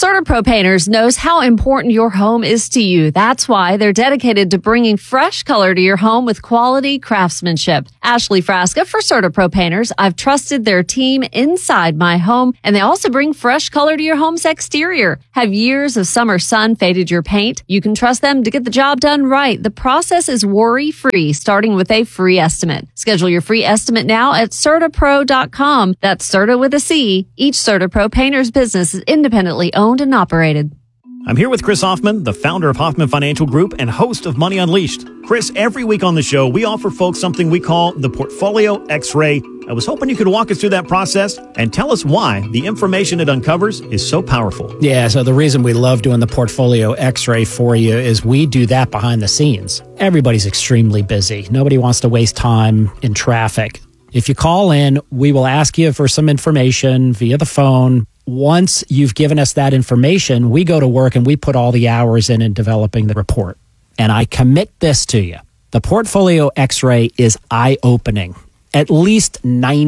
CertaPro Painters knows how important your home is to you. That's why they're dedicated to bringing fresh color to your home with quality craftsmanship. Ashley Frasca for CertaPro Painters. I've trusted their team inside my home, and they also bring fresh color to your home's exterior. Have years of summer sun faded your paint? You can trust them to get the job done right. The process is worry-free, starting with a free estimate. Schedule your free estimate now at CertaPro.com. That's Certa with a C. Each CertaPro Painters business is independently owned and operated. I'm here with Chris Hoffman, the founder of Hoffman Financial Group and host of Money Unleashed. Chris, every week on the show, we offer folks something we call the Portfolio X-Ray. I was hoping you could walk us through that process and tell us why the information it uncovers is so powerful. Yeah, so the reason we love doing the Portfolio X-Ray for you is we do that behind the scenes. Everybody's extremely busy. Nobody wants to waste time in traffic. If you call in, we will ask you for some information via the phone. Once you've given us that information, we go to work and we put all the hours in developing the report. And I commit this to you. The Portfolio X-Ray is eye-opening. At least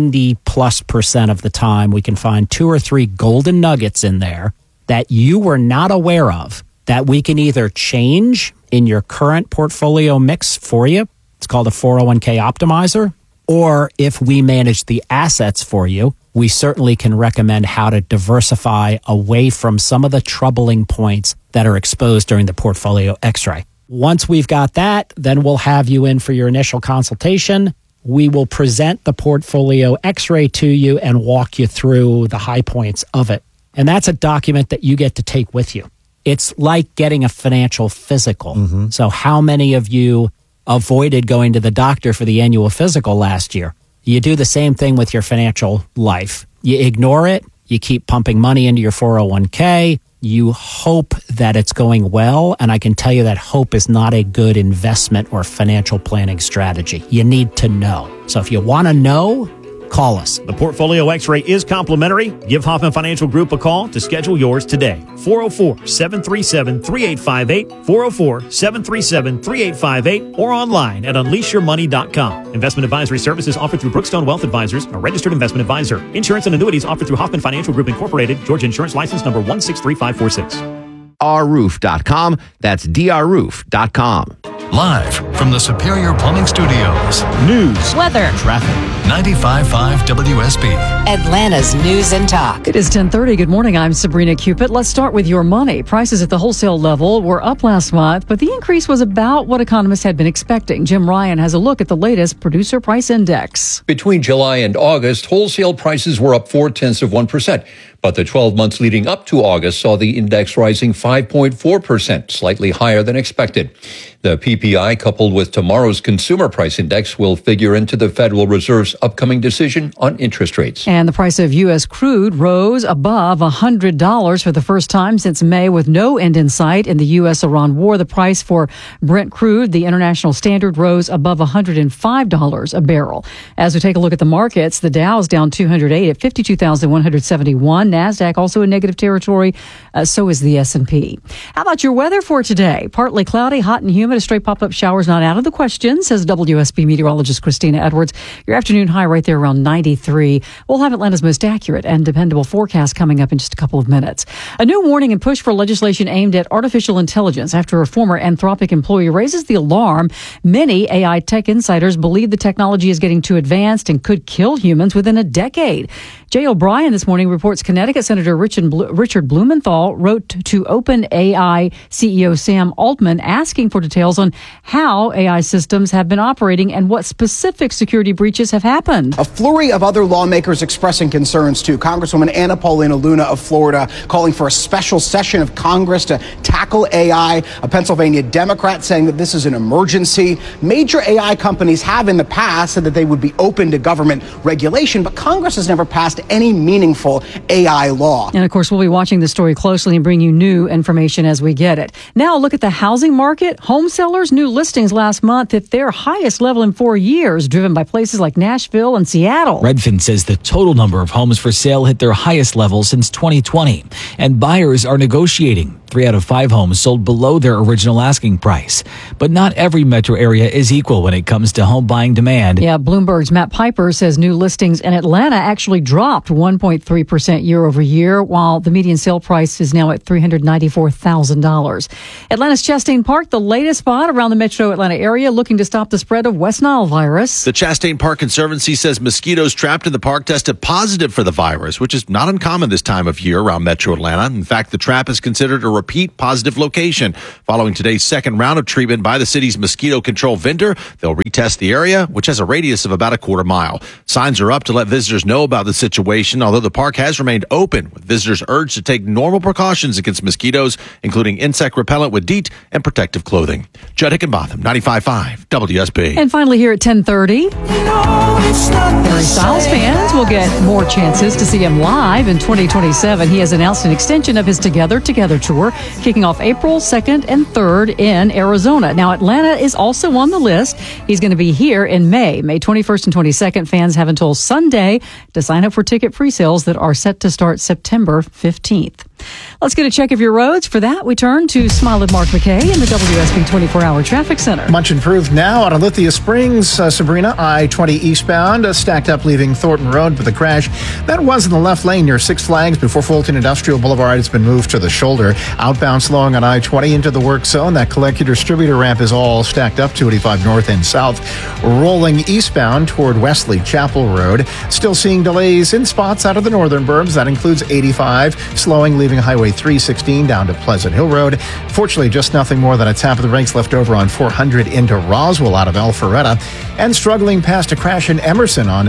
90+% of the time, we can find 2 or 3 golden nuggets in there that you were not aware of that we can either change in your current portfolio mix for you. It's called a 401k optimizer. Or if we manage the assets for you, we certainly can recommend how to diversify away from some of the troubling points that are exposed during the Portfolio X-ray. Once we've got that, then we'll have you in for your initial consultation. We will present the Portfolio X-ray to you and walk you through the high points of it. And that's a document that you get to take with you. It's like getting a financial physical. Mm-hmm. So how many of you avoided going to the doctor for the annual physical last year? You do the same thing with your financial life. You ignore it. You keep pumping money into your 401k. You hope that it's going well. And I can tell you that hope is not a good investment or financial planning strategy. You need to know. So if you want to know, call us. The Portfolio X-Ray is complimentary. Give Hoffman Financial Group a call to schedule yours today. 404-737-3858, 404-737-3858, or online at unleashyourmoney.com. Investment advisory services offered through Brookstone Wealth Advisors, a registered investment advisor. Insurance and annuities offered through Hoffman Financial Group Incorporated, Georgia Insurance License number 163546. drroof.com. That's drroof.com. Live from the Superior Plumbing Studios. News, weather, traffic. 95.5 WSB. Atlanta's News and Talk. It is 10:30. Good morning. I'm Sabrina Cupid. Let's start with your money. Prices at the wholesale level were up last month, but the increase was about what economists had been expecting. Jim Ryan has a look at the latest Producer Price Index. Between July and August, wholesale prices were up 0.4%. But the 12 months leading up to August saw the index rising 5.4%, slightly higher than expected. The PPI, coupled with tomorrow's consumer price index, will figure into the Federal Reserve's upcoming decision on interest rates. And the price of U.S. crude rose above $100 for the first time since May, with no end in sight in the U.S.-Iran war. The price for Brent crude, the international standard, rose above $105 a barrel. As we take a look at the markets, the Dow's down 208 at 52,171. NASDAQ also in negative territory. So is the S&P. How about your weather for today? Partly cloudy, hot and humid. A stray pop-up shower's not out of the question, says WSB meteorologist Christina Edwards. Your afternoon high right there around 93. We'll have Atlanta's most accurate and dependable forecast coming up in just a couple of minutes. A new warning and push for legislation aimed at artificial intelligence after a former Anthropic employee raises the alarm. Many AI tech insiders believe the technology is getting too advanced and could kill humans within a decade. Jay O'Brien this morning reports Connecticut Senator Richard Blumenthal wrote to OpenAI CEO Sam Altman asking for details on how AI systems have been operating and what specific security breaches have happened. A flurry of other lawmakers expressing concerns too. Congresswoman Anna Paulina Luna of Florida calling for a special session of Congress to tackle AI. A Pennsylvania Democrat saying that this is an emergency. Major AI companies have in the past said that they would be open to government regulation, but Congress has never passed any meaningful AI law. And of course, we'll be watching the story closely and bring you new information as we get it. Now, look at the housing market. Home sellers' new listings last month hit their highest level in 4 years, driven by places like Nashville and Seattle. Redfin says the total number of homes for sale hit their highest level since 2020, and buyers are negotiating. 3 out of 5 homes sold below their original asking price. But not every metro area is equal when it comes to home buying demand. Yeah, Bloomberg's Matt Piper says new listings in Atlanta actually dropped 1.3% year over year, while the median sale price is now at $394,000. Atlanta's Chastain Park, the latest spot around the metro Atlanta area, looking to stop the spread of West Nile virus. The Chastain Park Conservancy says mosquitoes trapped in the park tested positive for the virus, which is not uncommon this time of year around metro Atlanta. In fact, the trap is considered a repeat positive location. Following today's second round of treatment by the city's mosquito control vendor, they'll retest the area, which has a radius of about a quarter mile. Signs are up to let visitors know about the situation, although the park has remained open, with visitors urged to take normal precautions against mosquitoes, including insect repellent with DEET and protective clothing. Judd Hickenbotham, 95.5 WSB. And finally here at 10:30, Harry Styles fans will get more chances to see him live in 2027. He has announced an extension of his Together tour, kicking off April 2nd and 3rd in Arizona. Now, Atlanta is also on the list. He's going to be here in May 21st and 22nd. Fans have until Sunday to sign up for ticket pre-sales that are set to start September 15th. Let's get a check of your roads. For that, we turn to Smile with Mark McKay in the WSB 24-hour traffic center. Much improved now out of Lithia Springs, Sabrina, I-20 eastbound, stacked up leaving Thornton Road with a crash. That was in the left lane near Six Flags before Fulton Industrial Boulevard. It's been moved to the shoulder. Outbound slowing on I-20 into the work zone. That collector distributor ramp is all stacked up, 285 north and south. Rolling eastbound toward Wesley Chapel Road. Still seeing delays in spots out of the northern burbs. That includes 85, slowing leaving Highway 316 down to Pleasant Hill Road. Fortunately, just nothing more than a tap of the brakes left over on 400 into Roswell out of Alpharetta. And struggling past a crash in Emerson on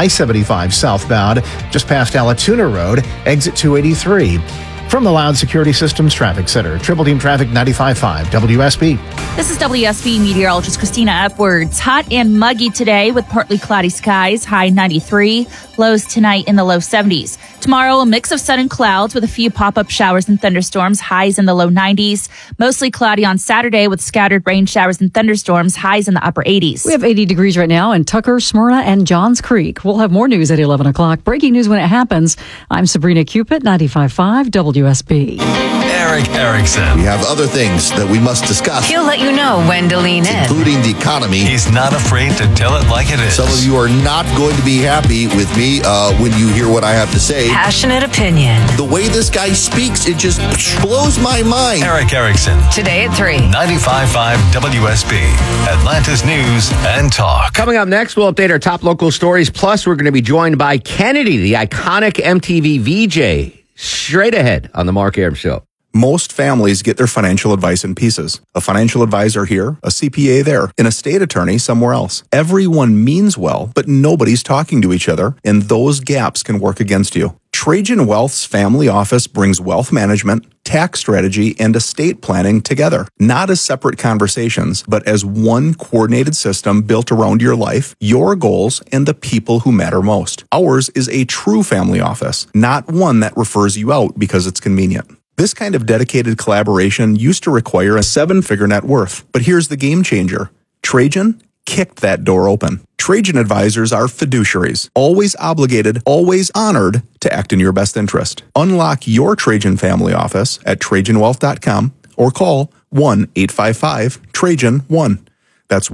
I-75 southbound, just past Alatoona Road, exit 283. From the Loud Security Systems Traffic Center, Triple Team Traffic 95.5 WSB. This is WSB meteorologist Christina Upwards. Hot and muggy today with partly cloudy skies, high 93. Lows tonight in the low 70s. Tomorrow, a mix of sun and clouds with a few pop-up showers and thunderstorms, highs in the low 90s. Mostly cloudy on Saturday with scattered rain showers and thunderstorms, highs in the upper 80s. We have 80 degrees right now in Tucker, Smyrna, and Johns Creek. We'll have more news at 11 o'clock. Breaking news when it happens. I'm Sabrina Cupid, 95.5 WSB. Eric Erickson. We have other things that we must discuss. He'll let you know when to lean in. Including the economy. He's not afraid to tell it like it is. Some of you are not going to be happy with me when you hear what I have to say. Passionate opinion. The way this guy speaks, it just blows my mind. Eric Erickson. Today at 3. 95.5 WSB. Atlanta's News and Talk. Coming up next, we'll update our top local stories. Plus, we're going to be joined by Kennedy, the iconic MTV VJ. Straight ahead on the Mark Arum Show. Most families get their financial advice in pieces. A financial advisor here, a CPA there, an estate attorney somewhere else. Everyone means well, but nobody's talking to each other, and those gaps can work against you. Trajan Wealth's family office brings wealth management, tax strategy, and estate planning together, not as separate conversations, but as one coordinated system built around your life, your goals, and the people who matter most. Ours is a true family office, not one that refers you out because it's convenient. This kind of dedicated collaboration used to require a 7-figure net worth, but here's the game changer. Trajan kicked that door open. Trajan advisors are fiduciaries, always obligated, always honored to act in your best interest. Unlock your Trajan family office at TrajanWealth.com or call 1-855-TRAJAN-1. That's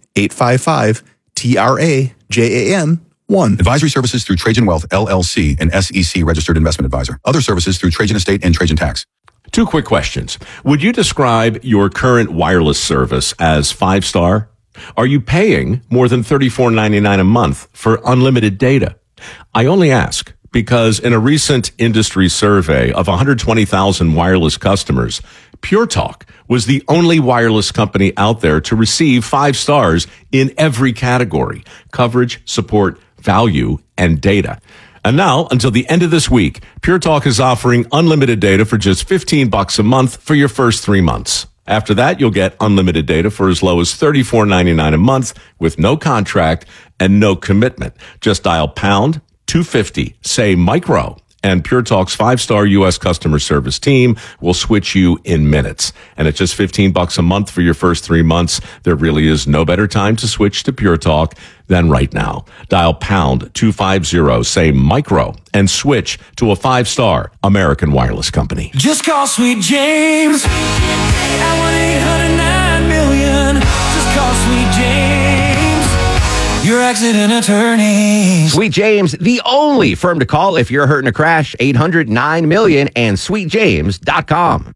1-855-TRAJAN-1. Advisory services through Trajan Wealth, LLC, an SEC registered investment advisor. Other services through Trajan Estate and Trajan Tax. 2 quick questions. Would you describe your current wireless service as 5-star? Are you paying more than $34.99 a month for unlimited data? I only ask because in a recent industry survey of 120,000 wireless customers, Pure Talk was the only wireless company out there to receive 5 stars in every category: coverage, support, value, and data. And now, until the end of this week, Pure Talk is offering unlimited data for just $15 a month for your first 3 months. After that, you'll get unlimited data for as low as $34.99 a month with no contract and no commitment. Just dial pound 250, say micro, and Pure Talk's 5-star U.S. customer service team will switch you in minutes. And at just $15 a month for your first 3 months, there really is no better time to switch to Pure Talk than right now. Dial pound 250, say micro, and switch to a 5-star American wireless company. Just call Sweet James at 1-800-9-million. Just call Sweet James. Your accident attorneys. Sweet James, the only firm to call if you're hurt in a crash. 800-9-MILLION and sweetjames.com.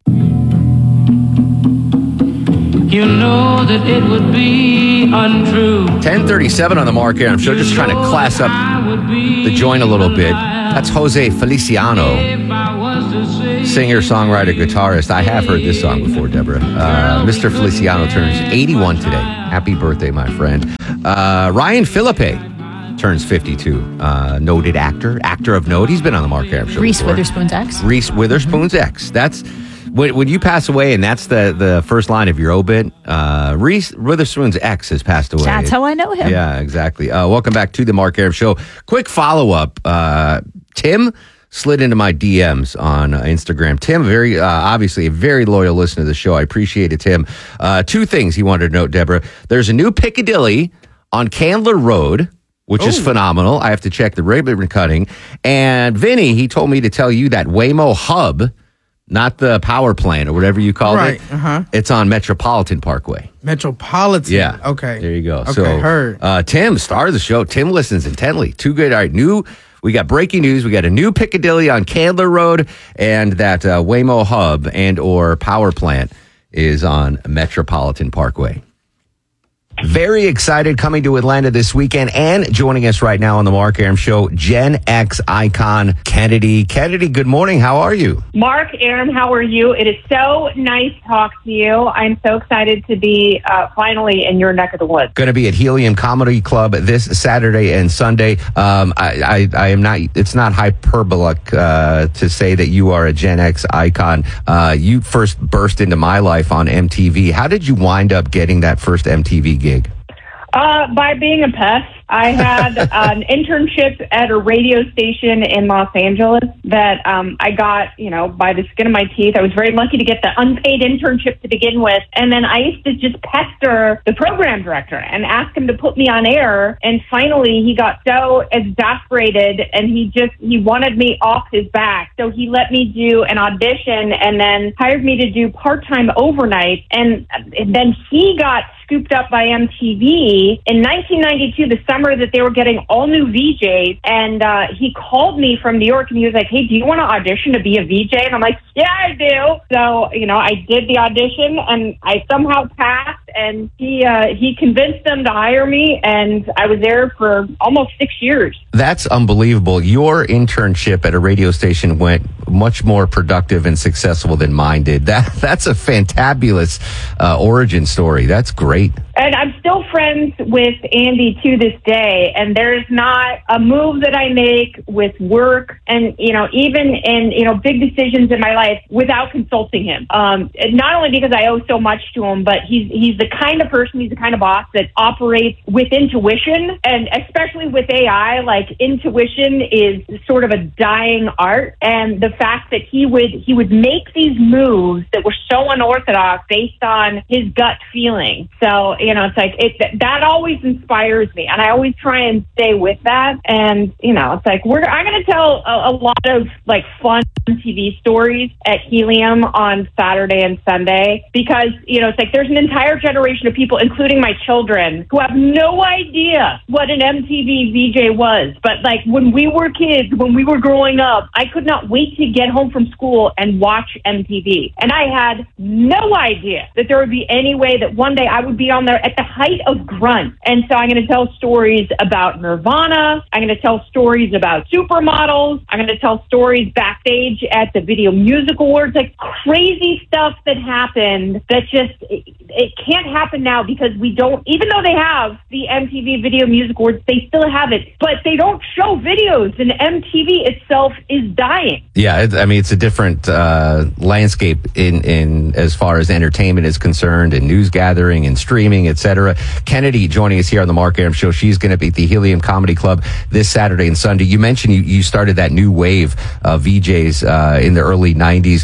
You know that it would be untrue. 10:37 on the Mark Aram Show. Just trying to class up the joint a little bit. That's Jose Feliciano, singer, songwriter, guitarist. I have heard this song before, Deborah. Mr. Feliciano turns 81 today. Happy birthday, my friend. Ryan Philippe turns 52. Noted actor of note. He's been on the Mark Aram Show Reese before. Witherspoon's ex. Reese Witherspoon's ex. That's when you pass away, and that's the first line of your obit. Reese Witherspoon's ex has passed away. That's how I know him. Yeah, exactly. Welcome back to the Mark Aram Show. Quick follow-up. Tim slid into my DMs on Instagram. Tim, very obviously a very loyal listener to the show. I appreciate it, Tim. Two things he wanted to note, Deborah. There's a new Piccadilly on Candler Road, which is phenomenal. I have to check the ribbon cutting. And Vinny, he told me to tell you that Waymo Hub, not the power plant or whatever you called it. It's on Metropolitan Parkway. Metropolitan. Yeah. Okay. There you go. Okay, So, heard. Tim, star of the show. Tim listens intently. Too good. All right, we got breaking news. We got a new Piccadilly on Candler Road, and that Waymo Hub and or power plant is on Metropolitan Parkway. Very excited coming to Atlanta this weekend, and joining us right now on the Mark Aram Show, Gen X icon Kennedy. Kennedy, good morning. How are you? Mark Aram, how are you? It is so nice to talk to you. I'm so excited to be finally in your neck of the woods. Going to be at Helium Comedy Club this Saturday and Sunday. I am not. It's not hyperbolic to say that you are a Gen X icon. You first burst into my life on MTV. How did you wind up getting that first MTV gig? By being a pest. I had an internship at a radio station in Los Angeles that I got, by the skin of my teeth. I was very lucky to get the unpaid internship to begin with. And then I used to just pester the program director and ask him to put me on air. And finally, he got so exasperated and he wanted me off his back. So he let me do an audition and then hired me to do part-time overnight. And then he got scooped up by MTV in 1992, the summer that they were getting all new VJs. And he called me from New York and he was like, hey, do you want to audition to be a VJ? And I'm like, yeah, I do. So, I did the audition and I somehow passed, and he convinced them to hire me, and I was there for almost 6 years. That's unbelievable. Your internship at a radio station went much more productive and successful than mine did. That's a fantabulous origin story. That's great. And I'm still friends with Andy to this day, and there's not a move that I make with work and, even in, big decisions in my life without consulting him. Not only because I owe so much to him, but he's the kind of person, he's the kind of boss that operates with intuition, and especially with AI, like intuition is sort of a dying art. And the fact that he would make these moves that were so unorthodox based on his gut feeling. So, it's like that always inspires me, and I always try and stay with that. And it's like I'm going to tell a lot of like fun TV stories at Helium on Saturday and Sunday because it's like there's an entire generation of people, including my children, who have no idea what an MTV VJ was. But like when we were kids, when we were growing up, I could not wait to get home from school and watch MTV, and I had no idea that there would be any way that one day I would be on there at the height of grunge. And so I'm going to tell stories about Nirvana. I'm going to tell stories about supermodels. I'm going to tell stories backstage at the Video Music Awards, like crazy stuff that happened that just, it can't happen now because we don't, even though they have the MTV Video Music Awards, they still have it, but they don't show videos, and MTV itself is dying. Yeah, it's a different landscape in as far as entertainment is concerned, and news gathering and streaming, etc. Kennedy joining us here on the Mark Aram Show. She's going to be at the Helium Comedy Club this Saturday and Sunday. You mentioned you started that new wave of VJs in the early 90s.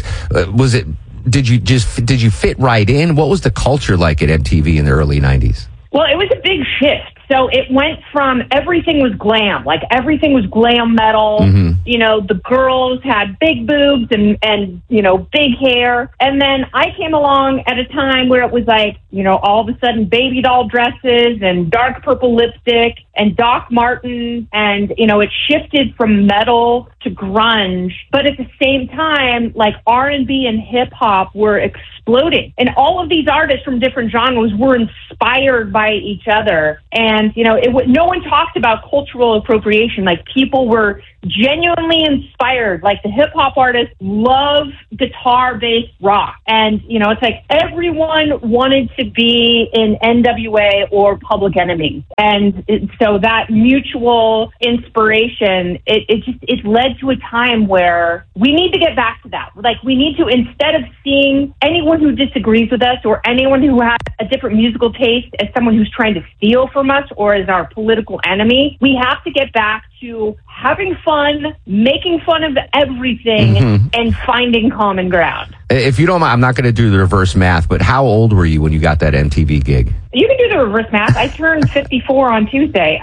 Did you fit right in? What was the culture like at MTV in the early 90s? Well, it was a big shift So it went from everything was glam, like everything was glam metal. You know, the girls had big boobs and, you know, big hair. And then I came along at a time where it was like, you know, all of a sudden baby doll dresses and dark purple lipstick and Doc Martens. And, you know, it shifted from metal to grunge. But at the same time, like R&B and hip hop were exploding. And all of these artists from different genres were inspired by each other. And, you know, no one talked about cultural appropriation. Like, people were genuinely inspired. Like, the hip hop artists love guitar-based rock. And, you know, it's like everyone wanted to be in NWA or Public Enemy. And so that mutual inspiration, it led to a time where we need to get back to that. Like, we need to, instead of seeing anyone who disagrees with us or anyone who has a different musical taste as someone who's trying to steal from us or as our political enemy, we have to get back to having fun, making fun of everything, and finding common ground. If you don't mind, I'm not going to do the reverse math, but how old were you when you got that MTV gig? You can do the reverse math. I turned 54 on Tuesday.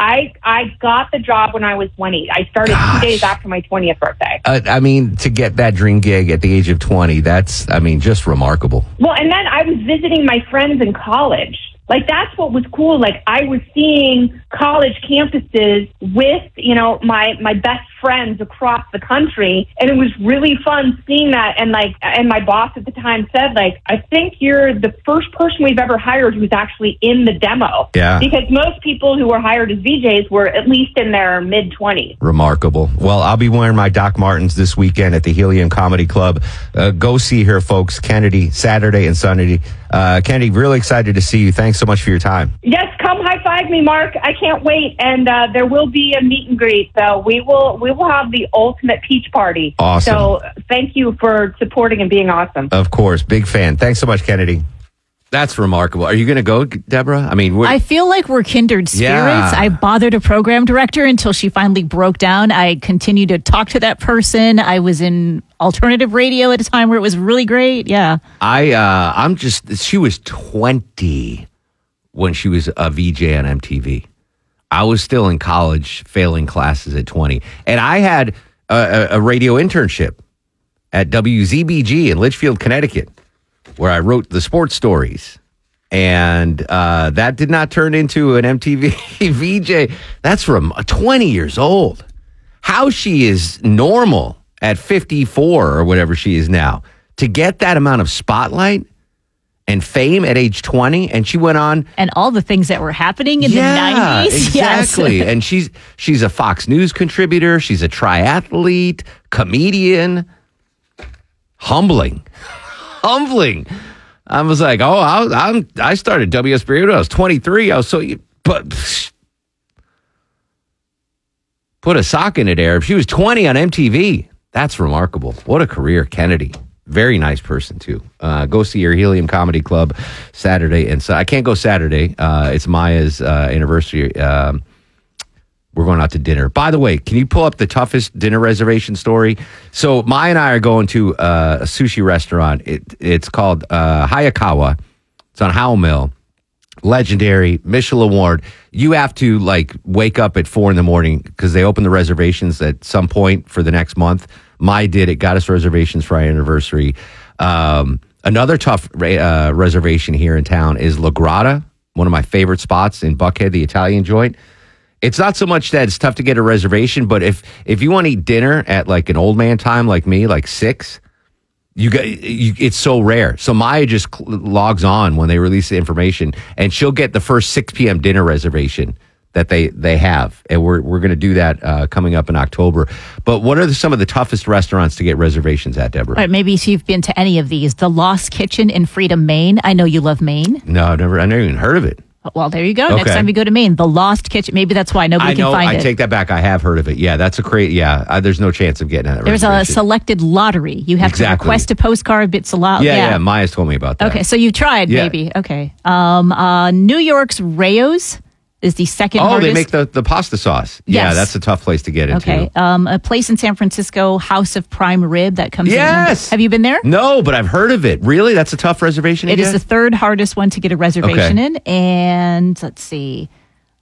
I got the job when I was 20. I started 2 days after my 20th birthday. I mean, to get that dream gig at the age of 20, that's, I mean, just remarkable. Well, and then I was visiting my friends in college. Like, that's what was cool. Like, I was seeing college campuses with, you know, my best friends across the country. And it was really fun seeing that. And like, and my boss at the time said, like, I think you're the first person we've ever hired who's actually in the demo. Yeah. Because most people who were hired as VJs were at least in their mid-20s. Remarkable. Well, I'll be wearing my Doc Martens this weekend at the Helium Comedy Club. Go see her, folks. Kennedy, Saturday and Sunday. Kennedy, really excited to see you. Thanks so much for your time. Yes, come high five me, Mark. I can't wait. And there will be a meet and greet. So we will have the ultimate peach party. Awesome. So thank you for supporting and being awesome. Of course. Big fan. Thanks so much, Kennedy. That's remarkable. Are you going to go, Deborah? I mean, I feel like we're kindred spirits. Yeah. I bothered a program director until she finally broke down. I continued to talk to that person. I was in alternative radio at a time where it was really great. Yeah. She was 20 when she was a VJ on MTV. I was still in college, failing classes at 20. And I had a radio internship at WZBG in Litchfield, Connecticut, where I wrote the sports stories. And that did not turn into an MTV VJ. That's from 20 years old. How she is normal at 54 or whatever she is now to get that amount of spotlight and fame at age 20, and she went on, and all the things that were happening in the 90s. Exactly. Yes. And she's a Fox News contributor, she's a triathlete, comedian. Humbling. I was like, I started WSB when I was 23. I was but put a sock in it, Arab. She was 20 on MTV. That's remarkable. What a career, Kennedy. Very nice person, too. Go see her Helium Comedy Club Saturday. And so I can't go Saturday. It's Maya's anniversary. We're going out to dinner. By the way, can you pull up the toughest dinner reservation story? So Maya and I are going to a sushi restaurant. It's called Hayakawa. It's on Howell Mill. Legendary, Michelin award. You have to like wake up at 4 a.m. because they open the reservations at some point for the next month. Maya did it, got us reservations for our anniversary. Another tough reservation here in town is La Grata, one of my favorite spots in Buckhead, the Italian joint. It's not so much that it's tough to get a reservation, but if you want to eat dinner at like an old man time like me, like 6, it's so rare. So Maya just logs on when they release the information, and she'll get the first 6 p.m. dinner reservation that they have, and we're going to do that coming up in October. But what are some of the toughest restaurants to get reservations at, Deborah? All right, maybe if you've been to any of these. The Lost Kitchen in Freedom, Maine. I know you love Maine. No, I never even heard of it. Well, there you go. Okay. Next time you go to Maine, the Lost Kitchen. Maybe that's why nobody can find it. I take that back. I have heard of it. Yeah, that's a great. Yeah, there's no chance of getting that. There's a selected lottery. You have to request a postcard. It's a lot. Yeah. Maya's told me about that. Okay, so you've tried maybe. Okay. New York's Rayo's is the second hardest. They make the pasta sauce. Yes. Yeah, that's a tough place to get into. Okay. A place in San Francisco, House of Prime Rib, that comes in. Yes. Have you been there? No, but I've heard of it. Really? That's a tough reservation to It get? is the third hardest one to get a reservation in. And let's see.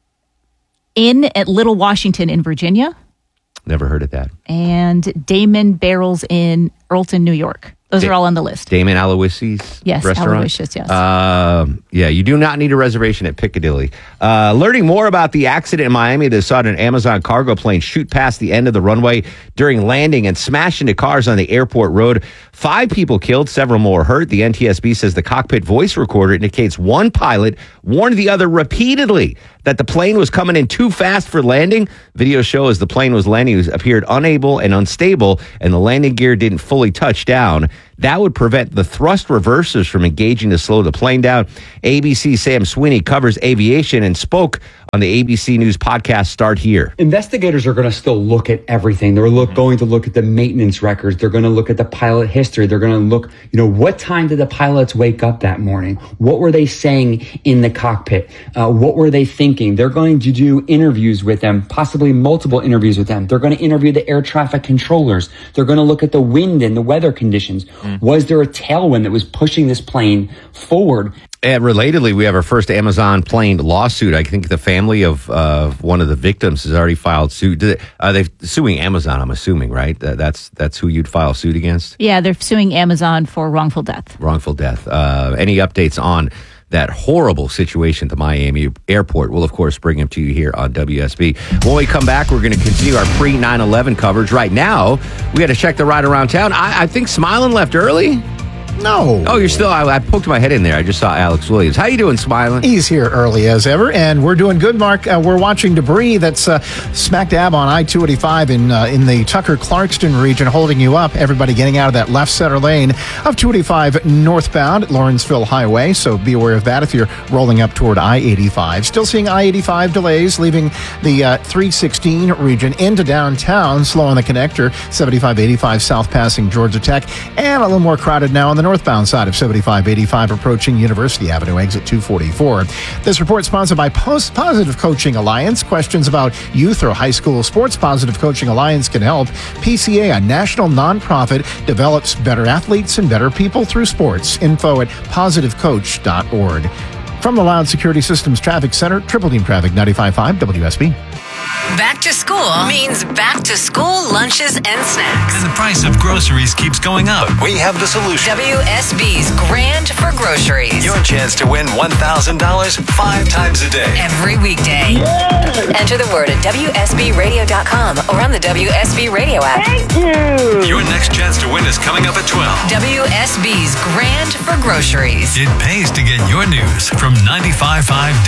Inn at Little Washington in Virginia. Never heard of that. And Damon Barrels in Earlton, New York. Those are all on the list. Damon Aloysius restaurant? Aloysius, yes. Yeah, you do not need a reservation at Piccadilly. Learning more about the accident in Miami that saw an Amazon cargo plane shoot past the end of the runway during landing and smash into cars on the airport road. 5 people killed, several more hurt. The NTSB says the cockpit voice recorder indicates one pilot warned the other repeatedly that the plane was coming in too fast for landing. Video shows the plane was landing, it appeared unable and unstable, and the landing gear didn't fully touch down. That would prevent the thrust reversers from engaging to slow the plane down. ABC's Sam Sweeney covers aviation and spoke on the ABC News podcast Start Here. Investigators are going to still look at everything. They're going to look at the maintenance records. They're going to look at the pilot history. They're going to look, what time did the pilots wake up that morning? What were they saying in the cockpit? What were they thinking? They're going to do interviews with them, possibly multiple interviews with them. They're going to interview the air traffic controllers. They're going to look at the wind and the weather conditions. Was there a tailwind that was pushing this plane forward? And relatedly, we have our first Amazon plane lawsuit. I think the family of one of the victims has already filed suit. They're suing Amazon, I'm assuming, right? That's who you'd file suit against? Yeah, they're suing Amazon for wrongful death. Wrongful death. Any updates on that horrible situation at the Miami airport? We'll, of course, bring them to you here on WSB. When we come back, we're going to continue our pre-9/11 coverage. Right now, we got to check the ride around town. I think Smiling left early. No. Oh, you're still... I poked my head in there. I just saw Alex Williams. How you doing, Smiling? He's here early as ever, and we're doing good, Mark. We're watching debris that's smack dab on I-285 in the Tucker-Clarkston region, holding you up. Everybody getting out of that left center lane of 285 northbound at Lawrenceville Highway, so be aware of that if you're rolling up toward I-85. Still seeing I-85 delays, leaving the 316 region into downtown, slow on the connector, 75-85 south passing Georgia Tech, and a little more crowded now on the northbound side of 75-85 approaching University Avenue, exit 244. This report sponsored by Positive Coaching Alliance. Questions about youth or high school sports? Positive Coaching Alliance can help. PCA, a national nonprofit, develops better athletes and better people through sports. Info at positivecoach.org. From the Loud Security Systems Traffic Center, Triple Team Traffic 95.5 WSB. Back to school means back to school lunches and snacks. And the price of groceries keeps going up. We have the solution. WSB's Grand for Groceries. Your chance to win $1,000 5 times a day. Every weekday. Yay! Enter the word at WSBradio.com or on the WSB Radio app. Thank you. Your next chance to win is coming up at 12. WSB's Grand for Groceries. It pays to get your news from 95.5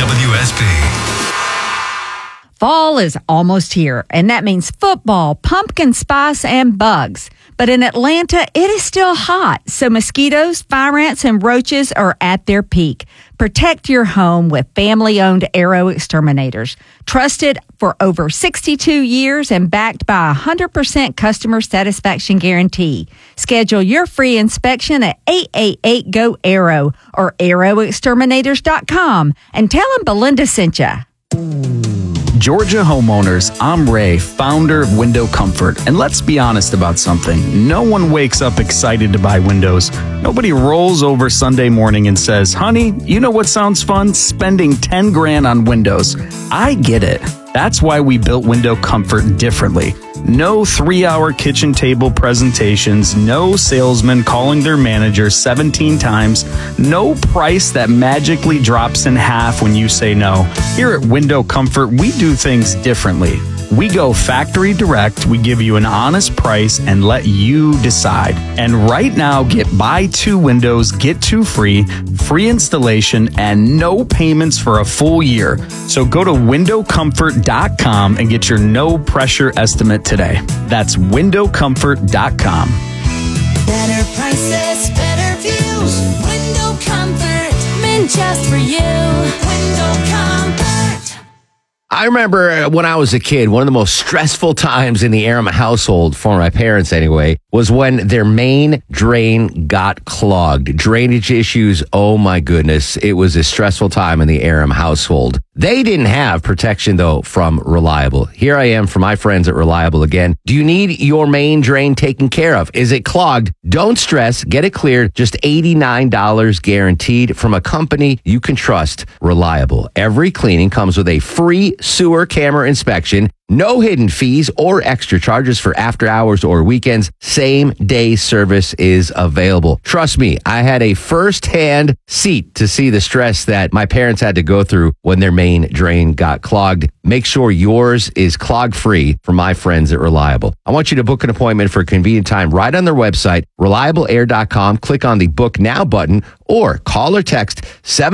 WSB. Fall is almost here, and that means football, pumpkin spice, and bugs. But in Atlanta, it is still hot, so mosquitoes, fire ants, and roaches are at their peak. Protect your home with family-owned Arrow Exterminators. Trusted for over 62 years and backed by 100% customer satisfaction guarantee. Schedule your free inspection at 888-GO-ARROW or arrowexterminators.com and tell them Belinda sent you. Georgia homeowners, I'm Ray, founder of Window Comfort. And let's be honest about something. No one wakes up excited to buy windows. Nobody rolls over Sunday morning and says, honey, you know what sounds fun? Spending 10 grand on windows. I get it. That's why we built Window Comfort differently. No 3-hour kitchen table presentations, no salesman calling their manager 17 times, no price that magically drops in half when you say no. Here at Window Comfort, we do things differently. We go factory direct, we give you an honest price and let you decide. And right now, get buy 2 windows, get 2 free, free installation, and no payments for a full year. So go to windowcomfort.com and get your no pressure estimate today. That's windowcomfort.com. Better prices, better views. Window Comfort, meant just for you. Window Comfort. I remember when I was a kid, one of the most stressful times in the Aram household, for my parents anyway, was when their main drain got clogged. Drainage issues, oh my goodness. It was a stressful time in the Aram household. They didn't have protection, though, from Reliable. Here I am from my friends at Reliable again. Do you need your main drain taken care of? Is it clogged? Don't stress. Get it cleared. Just $89 guaranteed from a company you can trust, Reliable. Every cleaning comes with a free sewer camera inspection. No hidden fees or extra charges for after hours or weekends. Same day service is available. Trust me, I had a first-hand seat to see the stress that my parents had to go through when their main drain got clogged. Make sure yours is clog-free from my friends at Reliable. I want you to book an appointment for a convenient time right on their website, reliableair.com. Click on the Book Now button or call or text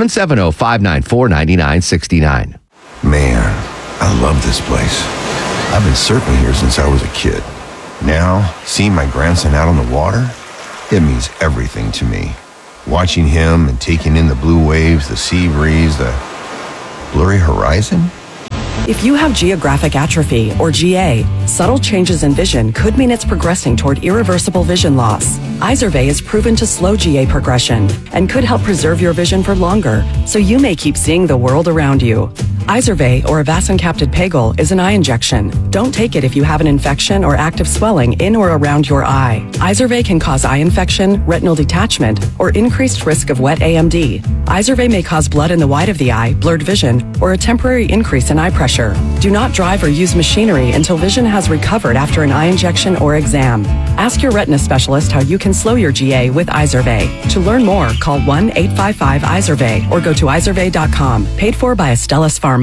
770-594-9969. Man, I love this place. I've been surfing here since I was a kid. Now, seeing my grandson out on the water, it means everything to me. Watching him and taking in the blue waves, the sea breeze, the blurry horizon. If you have geographic atrophy, or GA, subtle changes in vision could mean it's progressing toward irreversible vision loss. Izervay is proven to slow GA progression and could help preserve your vision for longer, so you may keep seeing the world around you. Izervay, or avacincaptad pegol, is an eye injection. Don't take it if you have an infection or active swelling in or around your eye. Izervay can cause eye infection, retinal detachment, or increased risk of wet AMD. Izervay may cause blood in the white of the eye, blurred vision, or a temporary increase in eye pressure. Do not drive or use machinery until vision has recovered after an eye injection or exam. Ask your retina specialist how you can slow your GA with Izervay. To learn more, call 1-855-IZERVAY or go to izervay.com. Paid for by Astellas Pharma.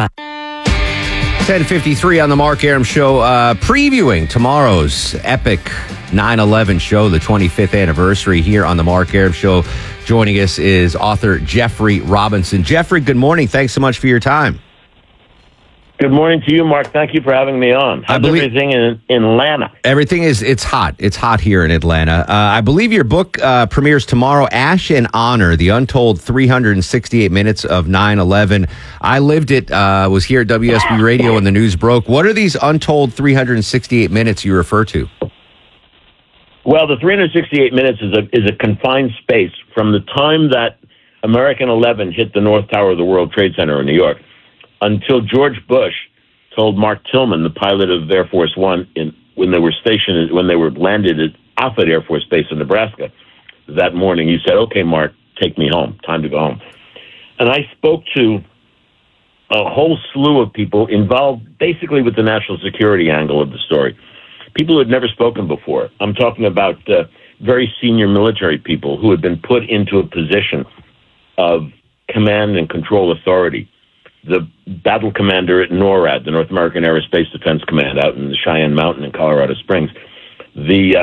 10:53 on the Mark Arum Show, previewing tomorrow's epic 9/11 show, the 25th anniversary here on the Mark Arum Show. Joining us is author Jeffrey Robinson. Jeffrey, good morning. Thanks so much for your time. Good morning to you, Mark. Thank you for having me on. How's everything in Atlanta? Everything it's hot. It's hot here in Atlanta. I believe your book premieres tomorrow, Ash and Honor, the untold 368 minutes of 9/11. I lived it, was here at WSB Radio when the news broke. What are these untold 368 minutes you refer to? Well, the 368 minutes is a confined space from the time that American 11 hit the North Tower of the World Trade Center in New York until George Bush told Mark Tillman, the pilot of Air Force One, when they were landed at Offutt Air Force Base in Nebraska that morning, he said, "Okay, Mark, take me home. Time to go home." And I spoke to a whole slew of people involved basically with the national security angle of the story. People who had never spoken before. I'm talking about very senior military people who had been put into a position of command and control authority. The battle commander at NORAD, the North American Aerospace Defense Command, out in the Cheyenne Mountain in Colorado Springs, the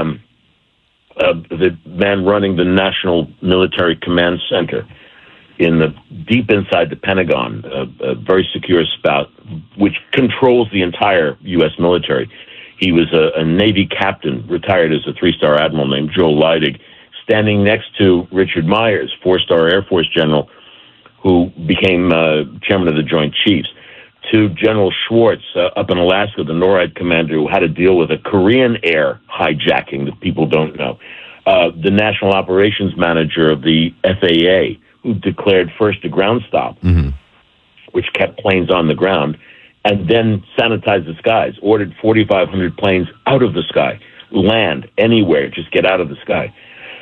man running the National Military Command Center deep inside the Pentagon, a very secure spot, which controls the entire U.S. military. He was a Navy captain, retired as a 3-star admiral named Joe Leidig, standing next to Richard Myers, 4-star Air Force general, who became chairman of the Joint Chiefs, to General Schwartz up in Alaska, the NORAD commander who had to deal with a Korean Air hijacking that people don't know, the national operations manager of the FAA, who declared first a ground stop, which kept planes on the ground, and then sanitized the skies, ordered 4,500 planes out of the sky, land anywhere, just get out of the sky.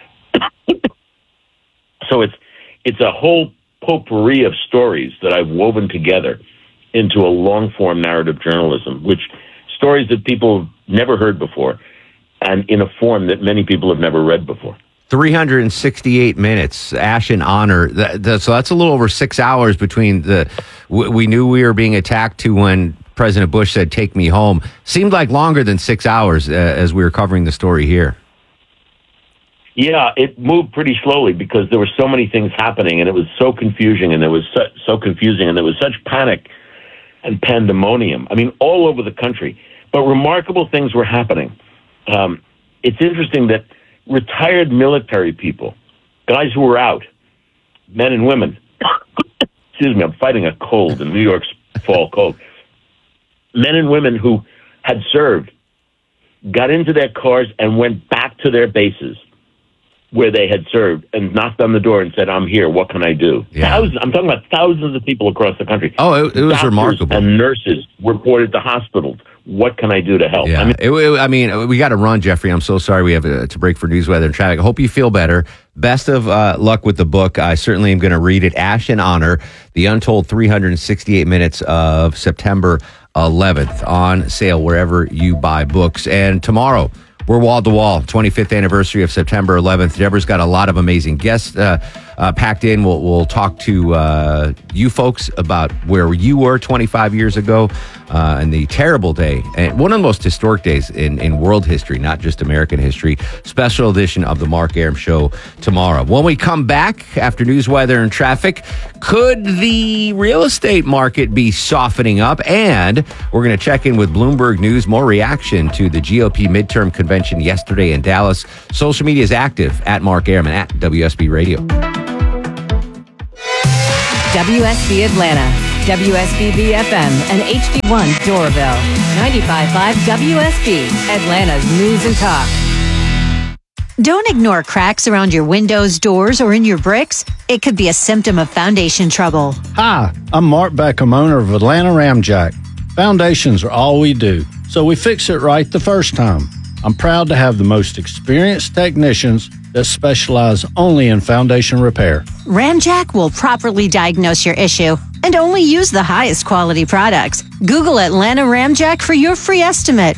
So it's a whole potpourri of stories that I've woven together into a long-form narrative journalism, which stories that people have never heard before, and in a form that many people have never read before. 368 minutes, Ash and Honor. So that's a little over 6 hours between we knew we were being attacked to when President Bush said, "Take me home." Seemed like longer than 6 hours as we were covering the story here. Yeah, it moved pretty slowly because there were so many things happening, and it was so confusing, and there was so confusing, and there was such panic and pandemonium. I mean, all over the country. But remarkable things were happening. It's interesting that retired military people, guys who were out, men and women, excuse me, I'm fighting a cold in New York's fall cold, men and women who had served, got into their cars and went back to their bases where they had served and knocked on the door and said, "I'm here. What can I do?" Yeah. I'm talking about thousands of people across the country. Oh, it was Doctors remarkable. And nurses reported to hospitals. What can I do to help? Yeah. I mean, we got to run, Jeffrey. I'm so sorry we have to break for news, weather, and traffic. I hope you feel better. Best of luck with the book. I certainly am going to read it. Ash and Honor, The Untold 368 Minutes of September 11th, on sale wherever you buy books. And tomorrow, we're wall to wall, 25th anniversary of September 11th. Deborah's got a lot of amazing guests packed in. We'll talk to you folks about where you were 25 years ago and the terrible day, and one of the most historic days in world history, not just American history. Special edition of the Mark Arum Show tomorrow. When we come back after news, weather, and traffic, could the real estate market be softening up? And we're going to check in with Bloomberg News, more reaction to the GOP midterm convention yesterday in Dallas. Social media is active at Mark Arum and at WSB Radio. WSB Atlanta, WSB FM, and HD1 Doraville. 95.5 WSB, Atlanta's News and Talk. Don't ignore cracks around your windows, doors, or in your bricks. It could be a symptom of foundation trouble. Hi, I'm Mark Beckham, owner of Atlanta Ramjack. Foundations are all we do, so we fix it right the first time. I'm proud to have the most experienced technicians that specialize only in foundation repair. Ramjack will properly diagnose your issue and only use the highest quality products. Google Atlanta Ramjack for your free estimate.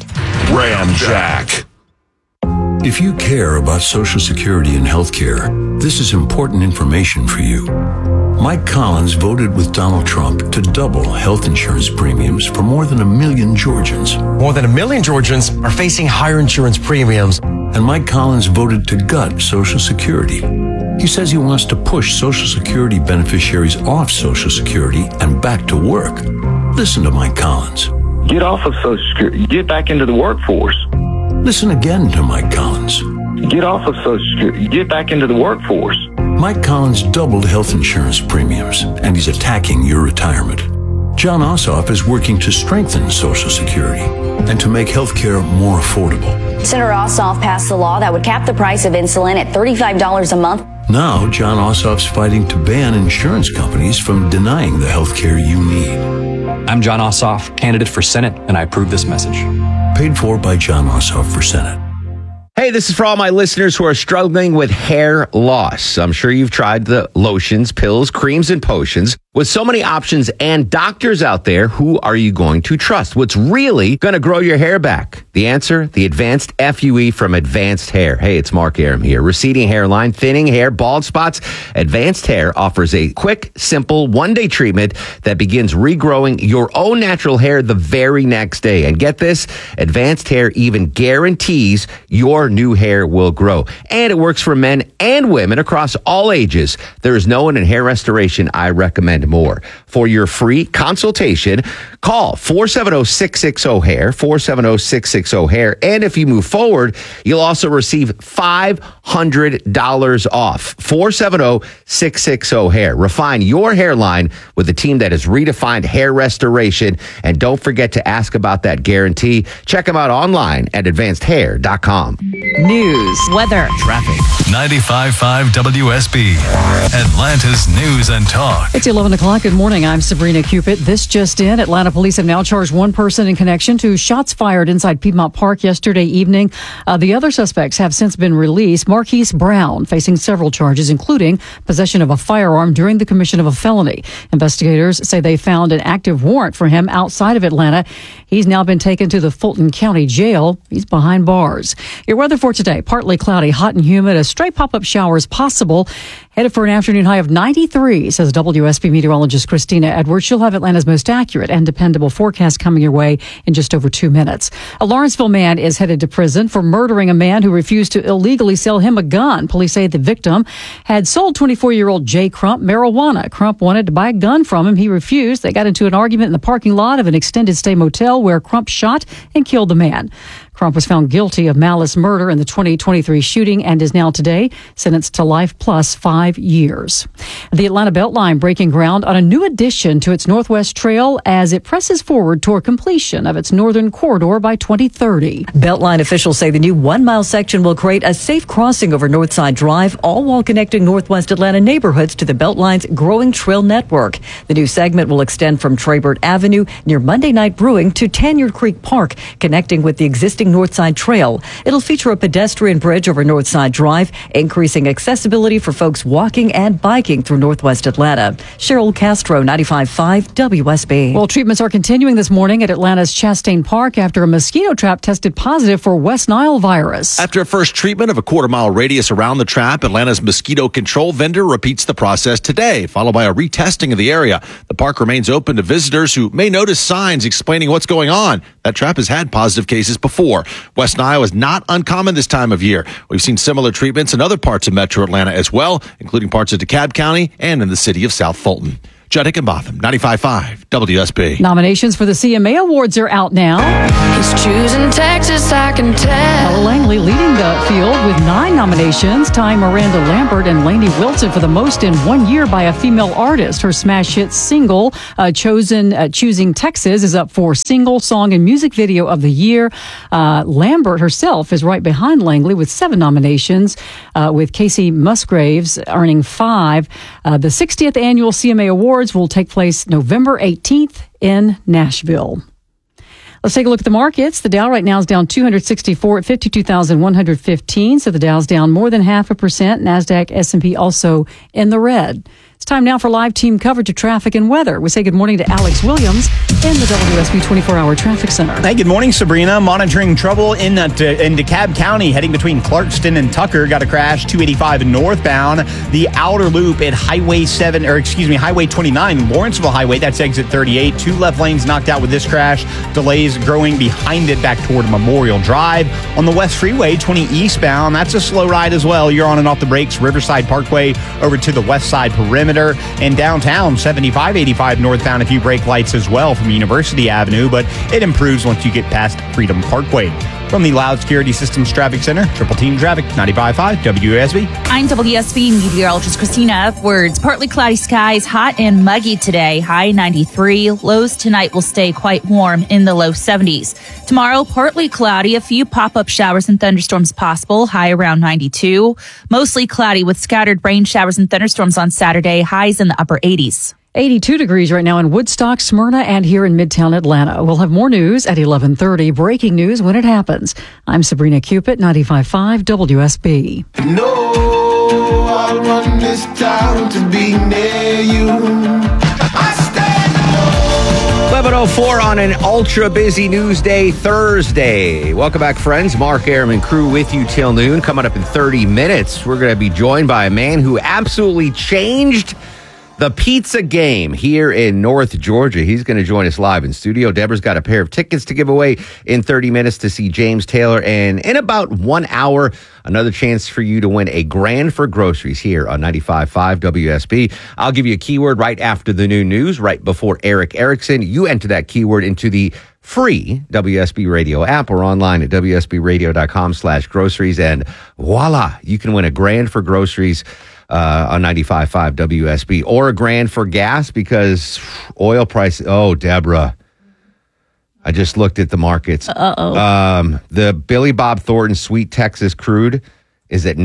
Ramjack. If you care about Social Security and health care, this is important information for you. Mike Collins voted with Donald Trump to double health insurance premiums for more than 1 million Georgians. More than 1 million Georgians are facing higher insurance premiums. And Mike Collins voted to gut Social Security. He says he wants to push Social Security beneficiaries off Social Security and back to work. Listen to Mike Collins. Get off of Social Security. Get back into the workforce. Listen again to Mike Collins. Get off of Social Security. Get back into the workforce. Mike Collins doubled health insurance premiums, and he's attacking your retirement. John Ossoff is working to strengthen Social Security and to make health care more affordable. Senator Ossoff passed a law that would cap the price of insulin at $35 a month. Now, John Ossoff's fighting to ban insurance companies from denying the health care you need. I'm John Ossoff, candidate for Senate, and I approve this message. Paid for by John Ossoff for Senate. Hey, this is for all my listeners who are struggling with hair loss. I'm sure you've tried the lotions, pills, creams, and potions. With so many options and doctors out there, who are you going to trust? What's really going to grow your hair back? The answer, the Advanced FUE from Advanced Hair. Hey, it's Mark Arum here. Receding hairline, thinning hair, bald spots. Advanced Hair offers a quick, simple, one-day treatment that begins regrowing your own natural hair the very next day. And get this, Advanced Hair even guarantees your new hair will grow. And it works for men and women across all ages. There is no one in hair restoration I recommend more. For your free consultation, call 470-660-HAIR, 470-660-HAIR. And if you move forward, you'll also receive $500 off. 470-660-HAIR. Refine your hairline with a team that has redefined hair restoration. And don't forget to ask about that guarantee. Check them out online at advancedhair.com. News, weather, traffic. 95.5 WSB, Atlanta's News and Talk. It's 11 o'clock. Good morning. I'm Sabrina Cupid. This just in. Atlanta police have now charged one person in connection to shots fired inside Piedmont Park yesterday evening. The other suspects have since been released. Marquise Brown facing several charges, including possession of a firearm during the commission of a felony. Investigators say they found an active warrant for him outside of Atlanta. He's now been taken to the Fulton County Jail. He's behind bars. Your weather for today, partly cloudy, hot and humid. A stray pop-up shower is possible. Headed for an afternoon high of 93, says WSB meteorologist Christina Edwards. She'll have Atlanta's most accurate and dependable forecast coming your way in just over 2 minutes. A Lawrenceville man is headed to prison for murdering a man who refused to illegally sell him a gun. Police say the victim had sold 24-year-old Jay Crump marijuana. Crump wanted to buy a gun from him. He refused. They got into an argument in the parking lot of an extended stay motel where Crump shot and killed the man. Crump was found guilty of malice murder in the 2023 shooting and is now today sentenced to life plus 5 years. The Atlanta Beltline breaking ground on a new addition to its Northwest Trail as it presses forward toward completion of its northern corridor by 2030. Beltline officials say the new 1-mile section will create a safe crossing over Northside Drive, all while connecting Northwest Atlanta neighborhoods to the Beltline's growing trail network. The new segment will extend from Traybert Avenue near Monday Night Brewing to Tanyard Creek Park, connecting with the existing Northside Trail. It'll feature a pedestrian bridge over Northside Drive, increasing accessibility for folks walking and biking through Northwest Atlanta. Cheryl Castro, 95.5 WSB. Well, treatments are continuing this morning at Atlanta's Chastain Park after a mosquito trap tested positive for West Nile virus. After a first treatment of a quarter-mile radius around the trap, Atlanta's mosquito control vendor repeats the process today, followed by a retesting of the area. The park remains open to visitors who may notice signs explaining what's going on. That trap has had positive cases before. West Nile is not uncommon this time of year. We've seen similar treatments in other parts of metro Atlanta as well, including parts of DeKalb County and in the city of South Fulton. Judd Hickenbotham, 95.5 WSB. Nominations for the CMA Awards are out now. He's choosing Texas, I can tell. Ella Langley leading the field with 9 nominations, tying Miranda Lambert and Lainey Wilson for the most in 1 year by a female artist. Her smash hit single, Choosing Texas, is up for Single, Song, and Music Video of the Year. Lambert herself is right behind Langley with 7 nominations, with Casey Musgraves earning 5. The 60th Annual CMA Awards will take place November 18th in Nashville. Let's take a look at the markets. The Dow right now is down 264 at 52,115. So the Dow's down more than 0.5%. NASDAQ, S&P also in the red. It's time now for live team coverage of traffic and weather. We say good morning to Alex Williams in the WSB 24-hour traffic center. Hey, good morning, Sabrina. Monitoring trouble in DeKalb County, heading between Clarkston and Tucker. Got a crash, 285 northbound. The outer loop at Highway 29, Lawrenceville Highway. That's exit 38. 2 left lanes knocked out with this crash. Delays growing behind it back toward Memorial Drive. On the West Freeway, 20 eastbound. That's a slow ride as well. You're on and off the brakes. Riverside Parkway over to the west side perimeter. And downtown, 75-85 northbound, a few brake lights as well from University Avenue, but it improves once you get past Freedom Parkway. From the Loud Security Systems Traffic Center, Triple Team Traffic, 95.5 WSB. I'm WSB meteorologist Christina Upwards. Partly cloudy skies, hot and muggy today, high 93. Lows tonight will stay quite warm in the low 70s. Tomorrow, partly cloudy, a few pop-up showers and thunderstorms possible, high around 92. Mostly cloudy with scattered rain showers and thunderstorms on Saturday, highs in the upper 80s. 82 degrees right now in Woodstock, Smyrna, and here in Midtown Atlanta. We'll have more news at 11:30. Breaking news when it happens. I'm Sabrina Cupid, 95.5 WSB. No, I run this town to be near you. 11:04 on an ultra busy news day Thursday. Welcome back, friends. Mark Arum and crew with you till noon. Coming up in 30 minutes, we're going to be joined by a man who absolutely changed the pizza game here in North Georgia. He's going to join us live in studio. Deborah's got a pair of tickets to give away in 30 minutes to see James Taylor. And in about 1 hour, another chance for you to win a grand for groceries here on 95.5 WSB. I'll give you a keyword right after the new news, right before Eric Erickson. You enter that keyword into the free WSB Radio app or online at WSBradio.com/groceries. And voila, you can win a grand for groceries on 95.5 WSB, or a grand for gas because oil prices. Oh, Deborah, I just looked at the markets. The Billy Bob Thornton Sweet Texas crude is at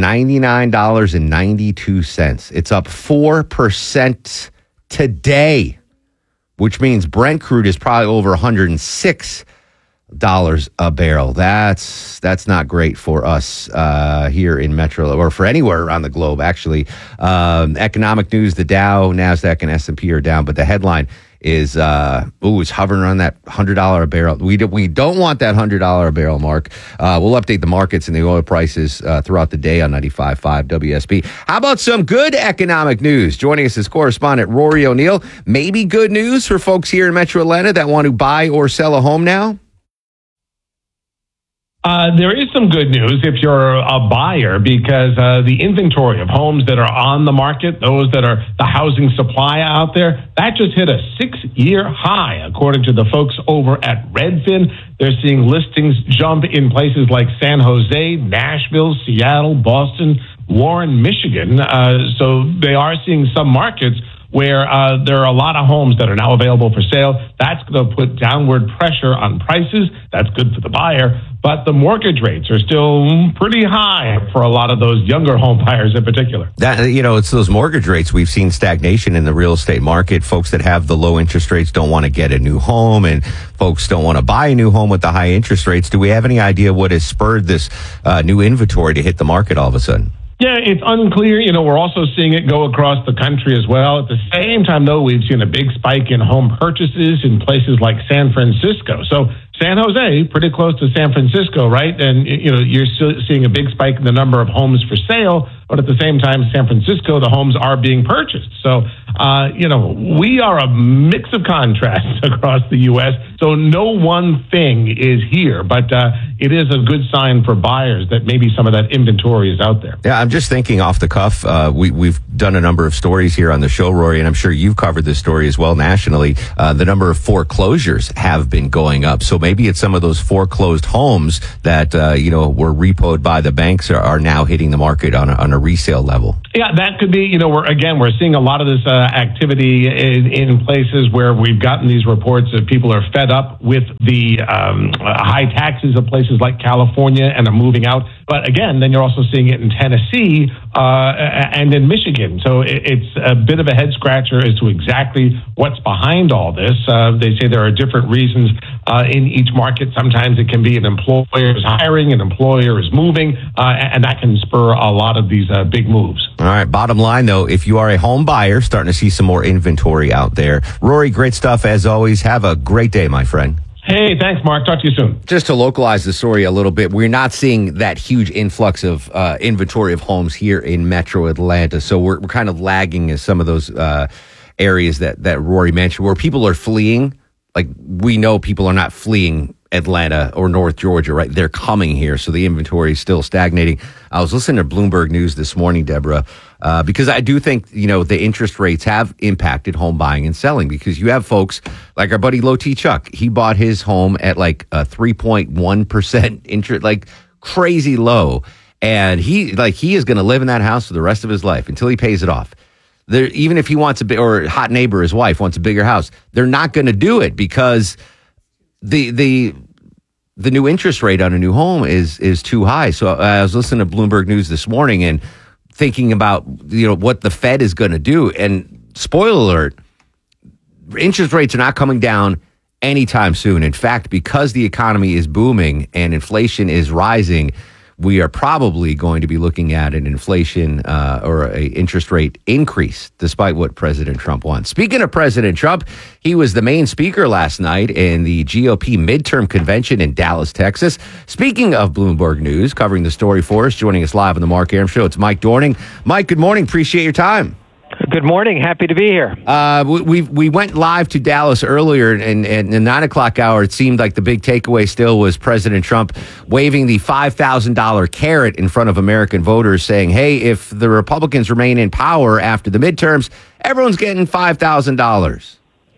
$99.92. It's up 4% today, which means Brent crude is probably over $106 a barrel. That's not great for us here in Metro, or for anywhere around the globe, actually. Economic news, the Dow, NASDAQ, and S&P are down, but the headline is it's hovering around that $100 a barrel. We don't want that $100 a barrel mark. We'll update the markets and the oil prices throughout the day on 95.5 WSB. How about some good economic news? Joining us is correspondent Rory O'Neill. Maybe good news for folks here in Metro Atlanta that want to buy or sell a home now? There is some good news if you're a buyer, because the inventory of homes that are on the market, those that are the housing supply out there, that just hit a 6-year high, according to the folks over at Redfin. They're seeing listings jump in places like San Jose, Nashville, Seattle, Boston, Warren, Michigan. So they are seeing some markets where there are a lot of homes that are now available for sale. That's going to put downward pressure on prices. That's good for the buyer. But the mortgage rates are still pretty high for a lot of those younger home buyers in particular. It's those mortgage rates. We've seen stagnation in the real estate market. Folks that have the low interest rates don't want to get a new home, and folks don't want to buy a new home with the high interest rates. Do we have any idea what has spurred this new inventory to hit the market all of a sudden? Yeah, it's unclear. We're also seeing it go across the country as well. At the same time, though, we've seen a big spike in home purchases in places like San Francisco. So San Jose, pretty close to San Francisco, right? And, you're still seeing a big spike in the number of homes for sale. But at the same time, San Francisco, the homes are being purchased. So, we are a mix of contrasts across the U.S. So no one thing is here, but it is a good sign for buyers that maybe some of that inventory is out there. Yeah, I'm just thinking off the cuff. We've done a number of stories here on the show, Rory, and I'm sure you've covered this story as well nationally. The number of foreclosures have been going up. So maybe it's some of those foreclosed homes that, were repoed by the banks are now hitting the market on a resale level. Yeah, that could be, we're seeing a lot of this activity in places where we've gotten these reports that people are fed up with the high taxes of places like California and are moving out. But again, then you're also seeing it in Tennessee and in Michigan. So it's a bit of a head scratcher as to exactly what's behind all this. They say there are different reasons in each market. Sometimes it can be an employer is hiring, an employer is moving, and that can spur a lot of these big moves. All right. Bottom line, though, if you are a home buyer, starting to see some more inventory out there. Rory, great stuff as always. Have a great day, my friend. Hey, thanks, Mark. Talk to you soon. Just to localize the story a little bit, we're not seeing that huge influx of inventory of homes here in Metro Atlanta. So we're kind of lagging as some of those areas that Rory mentioned, where people are fleeing. Like, we know people are not fleeing Atlanta or North Georgia, right? They're coming here, so the inventory is still stagnating. I was listening to Bloomberg News this morning, Deborah, because I do think, the interest rates have impacted home buying and selling, because you have folks like our buddy Low T Chuck. He bought his home at like a 3.1% interest, like crazy low. And he is going to live in that house for the rest of his life until he pays it off. Even if he wants or hot neighbor, his wife wants a bigger house, they're not going to do it because the new interest rate on a new home is too high. So I was listening to Bloomberg News this morning and thinking about what the Fed is going to do. And spoiler alert, interest rates are not coming down anytime soon. In fact, because the economy is booming and inflation is rising, we are probably going to be looking at an inflation or an interest rate increase, despite what President Trump wants. Speaking of President Trump, he was the main speaker last night in the GOP midterm convention in Dallas, Texas. Speaking of Bloomberg News, covering the story for us, joining us live on the Mark Arum Show, it's Mike Dorning. Mike, good morning. Appreciate your time. Good morning. Happy to be here. We went live to Dallas earlier, and in the 9 o'clock hour, it seemed like the big takeaway still was President Trump waving the $5,000 carrot in front of American voters, saying, hey, if the Republicans remain in power after the midterms, everyone's getting $5,000.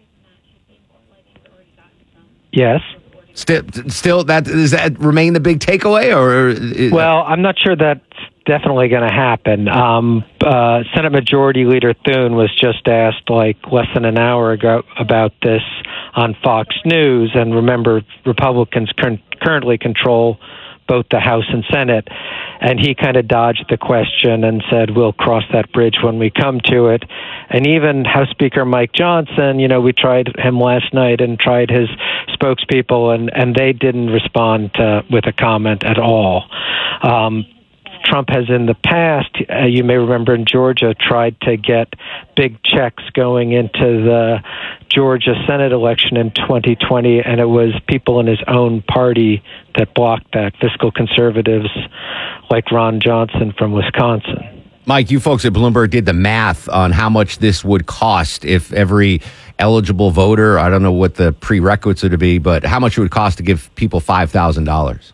Yes. Still, does that remain the big takeaway? Well, I'm not sure that's definitely going to happen. Senate Majority Leader Thune was just asked less than an hour ago about this on Fox News. And remember, Republicans currently control both the House and Senate. And he kind of dodged the question and said, we'll cross that bridge when we come to it. And even House Speaker Mike Johnson, we tried him last night and tried his spokespeople, and they didn't respond with a comment at all. Trump has in the past, you may remember in Georgia, tried to get big checks going into the Georgia Senate election in 2020, and it was people in his own party that blocked that, fiscal conservatives like Ron Johnson from Wisconsin. Mike, you folks at Bloomberg did the math on how much this would cost if every eligible voter, I don't know what the prerequisites would be, but how much it would cost to give people $5,000.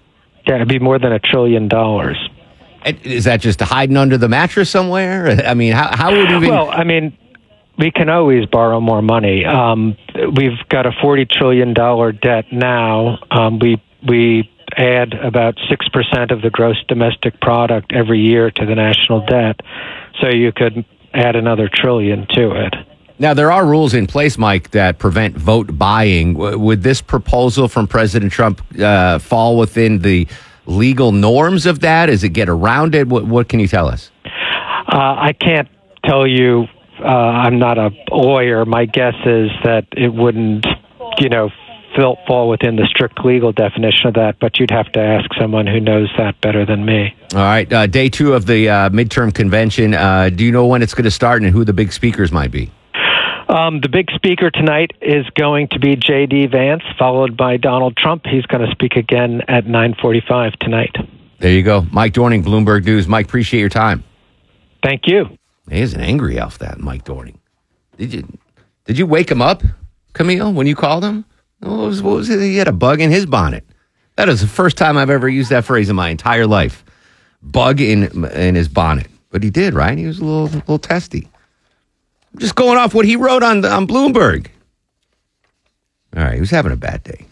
Yeah, it'd be more than $1 trillion. And is that just hiding under the mattress somewhere? I mean, how would we? Well, I mean, we can always borrow more money. We've got a $40 trillion debt now. We add about 6% of the gross domestic product every year to the national debt, so you could add another $1 trillion to it. Now, there are rules in place, Mike, that prevent vote buying. Would this proposal from President Trump fall within the legal norms of that? Does it get around it? What can you tell us? I can't tell you. I'm not a lawyer. My guess is that it wouldn't, fall within the strict legal definition of that, but you'd have to ask someone who knows that better than me. All right. Day 2 of the midterm convention. Do you know when it's going to start and who the big speakers might be? The big speaker tonight is going to be J.D. Vance, followed by Donald Trump. He's going to speak again at 9:45 tonight. There you go. Mike Dorning, Bloomberg News. Mike, appreciate your time. Thank you. He is an angry elf, that Mike Dorning. Did you wake him up, Camille, when you called him? What was it? He had a bug in his bonnet. That is the first time I've ever used that phrase in my entire life. Bug in his bonnet. But he did, right? He was a little testy. I'm just going off what he wrote on Bloomberg. All right, he was having a bad day.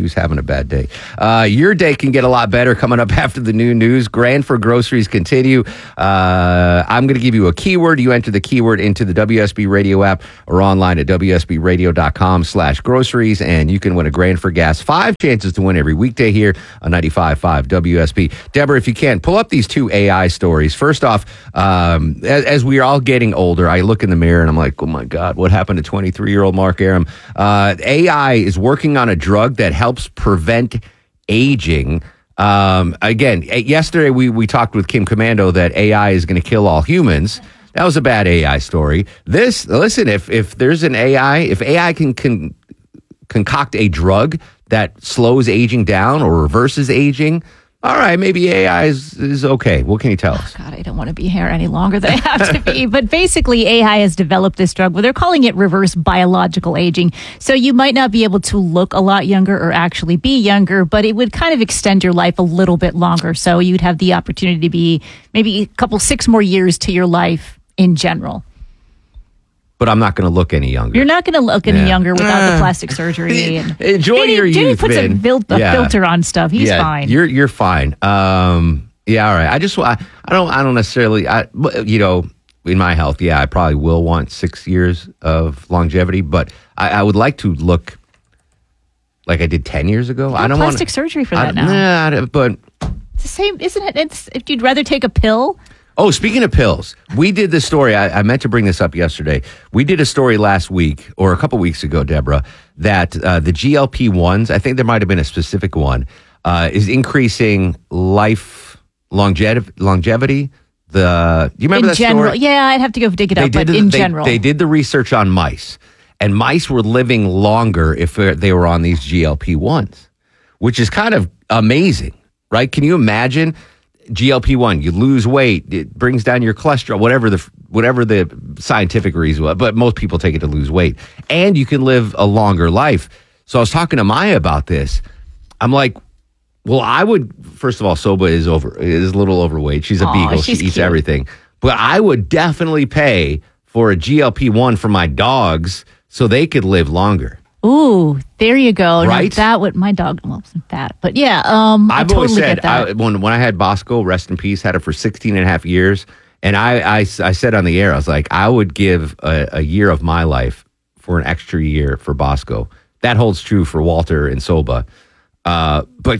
Your day can get a lot better coming up after the new news. Grand for groceries continue. I'm going to give you a keyword. You enter the keyword into the WSB Radio app or online at WSBradio.com/groceries, and you can win a grand for gas. 5 chances to win every weekday here on 95.5 WSB. Deborah, if you can, pull up these 2 AI stories. First off, as we are all getting older, I look in the mirror and I'm like, oh my God, what happened to 23-year-old Mark Arum? AI is working on a drug that helps prevent aging. Again, yesterday we talked with Kim Commando that AI is going to kill all humans. That was a bad AI story. Listen, if there's an AI, if AI can concoct a drug that slows aging down or reverses aging, all right, maybe AI is okay. What can you tell us? God, I don't want to be here any longer than I have to be. But basically, AI has developed this drug where they're calling it reverse biological aging. So you might not be able to look a lot younger or actually be younger, but it would kind of extend your life a little bit longer. So you'd have the opportunity to be maybe 6 more years to your life in general. But I'm not going to look any younger. You're not going to look any younger without the plastic surgery. Enjoy your youth, Jimmy puts man. a filter on stuff. He's fine. You're fine. Yeah, all right. I don't necessarily. In my health, I probably will want 6 years of longevity, but I would like to look like I did 10 years ago. I don't want plastic surgery for that now. Nah, but it's the same, isn't it? It's if you'd rather take a pill. Oh, speaking of pills, we did this story. I meant to bring this up yesterday. We did a story last week or a couple weeks ago, Deborah, that the GLP-1s, I think there might have been a specific one, is increasing life longevity. Do you remember that story? Yeah, I'd have to go dig it up, but in general. They did the research on mice, and mice were living longer if they were on these GLP-1s, which is kind of amazing, right? Can you imagine? GLP-1, you lose weight, it brings down your cholesterol, whatever the scientific reason was, but most people take it to lose weight, and you can live a longer life. So I was talking to Maya about this. I'm like, well, I would, first of all, Soba is a little overweight. She's a beagle. She eats cute. everything. But I would definitely pay for a GLP-1 for my dogs so they could live longer. Ooh, there you go. Right? Now that would my dog wasn't fat, but yeah, I've totally always said get that. when I had Bosco, rest in peace, had it for 16 and a half years, and I said on the air, I was like, I would give a year of my life for an extra year for Bosco. That holds true for Walter and Soba. But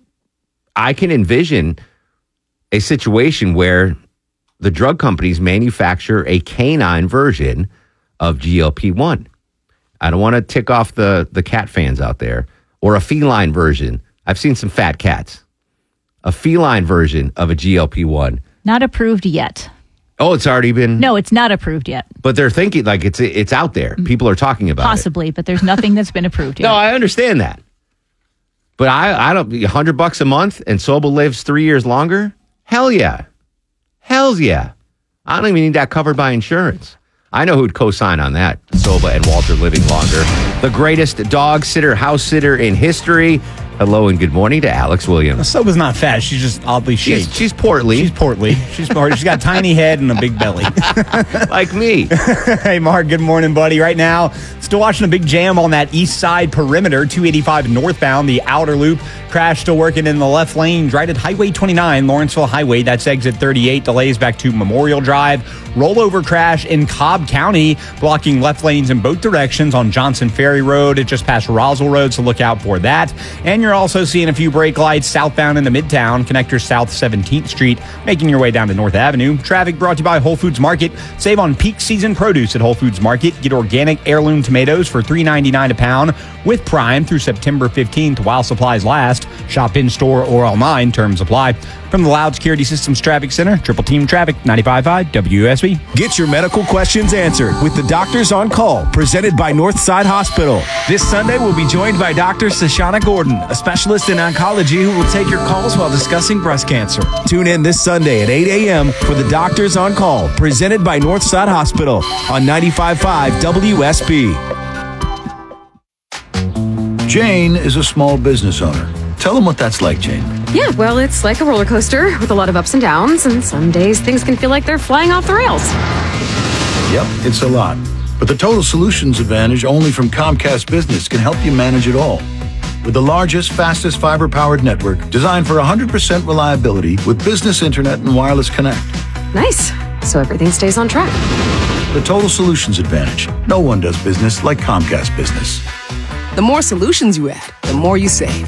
I can envision a situation where the drug companies manufacture a canine version of GLP-1. I don't want to tick off the cat fans out there, or a feline version. I've seen some fat cats. A feline version of a GLP-1. Not approved yet. Oh, it's already been? No, it's not approved yet. But they're thinking like it's out there. People are talking about Possibly, but there's nothing that's been approved yet. No, I understand that. But I don't, $100 a month and Soba lives 3 years longer? Hell yeah. Hells yeah. I don't even need that covered by insurance. I know who'd co-sign on that. Soba and Walter living longer. The greatest dog sitter, house sitter in history. Hello and good morning to Alex Williams. Soba's not fat. She's just oddly shaped. She's portly. She's portly. She's got a tiny head and a big belly. Like me. Hey, Mark, good morning, buddy. Right now, still watching a big jam on that east side perimeter, 285 northbound. The outer loop crash still working in the left lane right at Highway 29, Lawrenceville Highway. That's exit 38. Delays back to Memorial Drive. Rollover crash in Cobb County, blocking left lanes in both directions on Johnson Ferry Road. It just past Roswell Road, so look out for that. And you're also seeing a few brake lights southbound into Midtown, connector South 17th Street, making your way down to North Avenue. Traffic brought to you by Whole Foods Market. Save on peak season produce at Whole Foods Market. Get organic heirloom tomatoes for $3.99 a pound with Prime through September 15th while supplies last. Shop in store or online. Terms apply. From the Loud Security Systems Traffic Center, Triple Team Traffic, 95.5 WSB. Get your medical questions answered with the Doctors on Call, presented by Northside Hospital. This Sunday, we'll be joined by Dr. Sashana Gordon, a specialist in oncology who will take your calls while discussing breast cancer. Tune in this Sunday at 8 a.m. for the Doctors on Call, presented by Northside Hospital on 95.5 WSB. Jane is a small business owner. Tell them what that's like, Jane. Yeah, well, it's like a roller coaster with a lot of ups and downs, and some days things can feel like they're flying off the rails. Yep, it's a lot. But the Total Solutions Advantage only from Comcast Business can help you manage it all. With the largest, fastest fiber-powered network designed for 100% reliability with business internet and wireless connect. Nice. So everything stays on track. The Total Solutions Advantage. No one does business like Comcast Business. The more solutions you add, the more you save.